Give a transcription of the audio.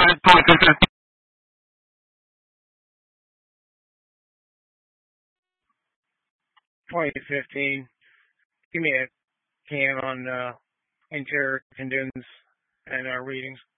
2015. Give me a can on interior conditions and readings.